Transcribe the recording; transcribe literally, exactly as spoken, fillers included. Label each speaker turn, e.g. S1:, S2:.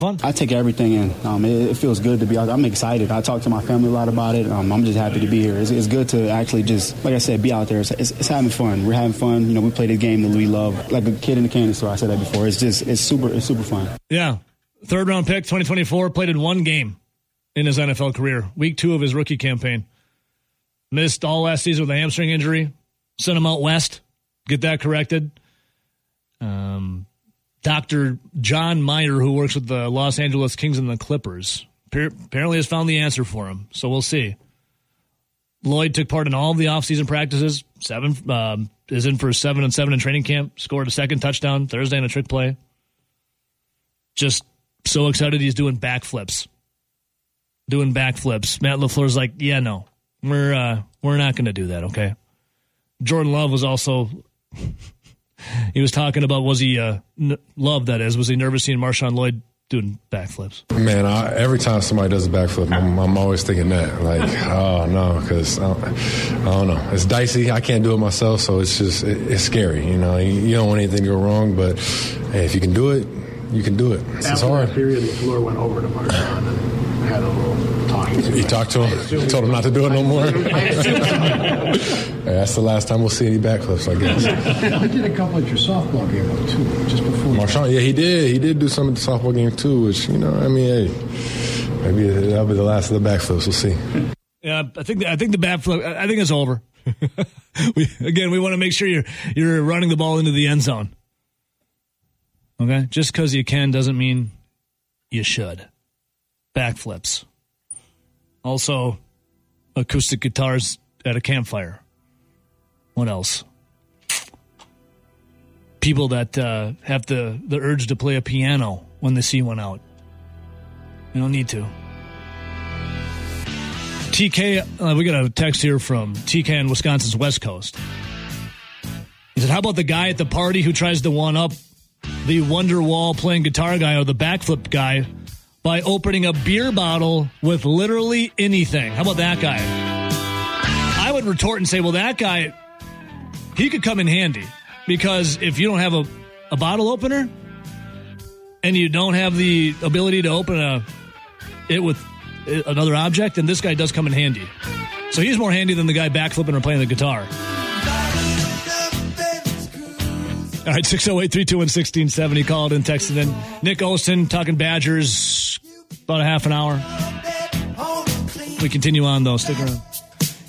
S1: Fun.
S2: I take everything in. Um, it, it feels good to be out there. I'm excited. I talk to my family a lot about it. Um, I'm just happy to be here. It's, it's good to actually just, like I said, be out there. It's, it's, it's having fun. We're having fun. You know, we play this game that we love. Like a kid in the candy store. I said that before. It's just, it's super, it's super fun.
S1: Yeah. Third round pick, twenty twenty-four, played in one game in his N F L career. Week two of his rookie campaign. Missed all last season with a hamstring injury. Sent him out west. Get that corrected. Um... Doctor John Meyer, who works with the Los Angeles Kings and the Clippers, apparently has found the answer for him. So we'll see. Lloyd took part in all of the offseason practices. Seven um, is in for seven and seven in training camp. Scored a second touchdown Thursday in a trick play. Just so excited he's doing backflips. Doing backflips. Matt LaFleur's like, yeah, no, we're uh, we're not going to do that. Okay. Jordan Love was also. He was talking about, was he, uh, n- Love that is, was he nervous seeing Marshawn Lloyd doing backflips?
S3: Man, I, every time somebody does a backflip, I'm, I'm always thinking that. Like, oh, no, because I, I don't know. It's dicey. I can't do it myself, so it's just, it, it's scary. You know, you, you don't want anything to go wrong, but hey, if you can do it, you can do it. It's
S4: After
S3: hard.
S4: that period, LaFleur went over to Marshawn and had a little talking to him.
S3: You talked to him? Told him not to do it no more? Hey, that's the last time we'll see any backflips, I guess.
S4: He did a couple at your softball game, too, just before.
S3: Marshawn, yeah, he did. He did do some at the softball game, too, which, you know, I mean, hey, maybe that'll be the last of the backflips. We'll see.
S1: Yeah, I think I think the backflip, I think it's over. we, again, we want to make sure you're you're running the ball into the end zone. Okay? Just because you can doesn't mean you should. Backflips. Also, acoustic guitars at a campfire. What else? People that uh, have the, the urge to play a piano when they see one out. You don't need to. T K, uh, we got a text here from T K on Wisconsin's West Coast. He said, how about the guy at the party who tries to one-up the Wonderwall playing guitar guy or the backflip guy by opening a beer bottle with literally anything? How about that guy? I would retort and say, well, that guy, he could come in handy, because if you don't have a, a bottle opener and you don't have the ability to open a it with another object, then this guy does come in handy. So he's more handy than the guy backflipping or playing the guitar. All right, six oh eight, three two one, one six seven zero. Called and texted in. Nick Olson talking Badgers, about a half an hour. We continue on, though. Stick around.